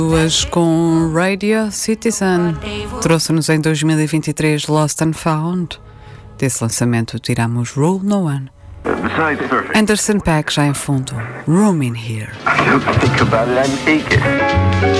Duas com Radio Citizen. Trouxe-nos em 2023 Lost and Found. Desse lançamento tiramos Rule No One. Anderson .Paak já em fundo. Room in Here. I don't think about it, I'm naked.